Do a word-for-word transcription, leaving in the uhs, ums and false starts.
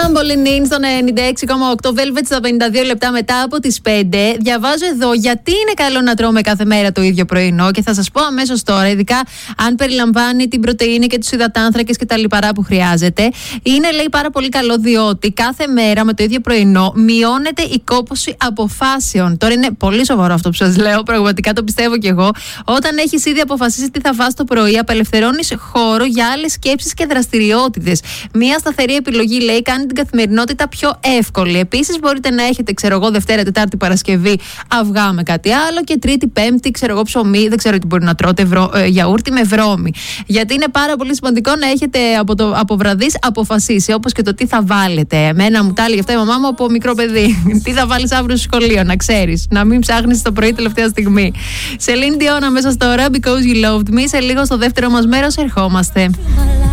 Τραμπολλινίν στον ενενήντα έξι κόμμα οκτώ, Velvet στα πενήντα δύο λεπτά μετά από τις πέντε. Διαβάζω εδώ γιατί είναι καλό να τρώμε κάθε μέρα το ίδιο πρωινό και θα σας πω αμέσως τώρα, ειδικά αν περιλαμβάνει την πρωτεΐνη και τους υδατάνθρακες και τα λιπαρά που χρειάζεται. Είναι, λέει, πάρα πολύ καλό διότι κάθε μέρα με το ίδιο πρωινό μειώνεται η κόπωση αποφάσεων. Τώρα είναι πολύ σοβαρό αυτό που σας λέω, πραγματικά το πιστεύω κι εγώ. Όταν έχεις ήδη αποφασίσει τι θα φας το πρωί, απελευθερώνεις χώρο για άλλες σκέψεις και δραστηριότητες. Μία σταθερή επιλογή, λέει, κάνει την καθημερινότητα πιο εύκολη. Επίσης, μπορείτε να έχετε, ξέρω εγώ, Δευτέρα, Τετάρτη, Παρασκευή αυγά με κάτι άλλο και Τρίτη, Πέμπτη, ξέρω εγώ, ψωμί, δεν ξέρω τι μπορεί να τρώτε, βρω, ε, γιαούρτι με βρώμη. Γιατί είναι πάρα πολύ σημαντικό να έχετε από, το, από βραδείς αποφασίσει, όπως και το τι θα βάλετε. Εμένα μου τα έλεγε αυτά η μαμά μου από μικρό παιδί. Τι θα βάλεις αύριο στο σχολείο, να ξέρεις. Να μην ψάχνεις το πρωί τελευταία στιγμή. Celine Dion αμέσως τώρα, Because You Loved Me. Σε λίγο στο δεύτερο μας μέρος ερχόμαστε.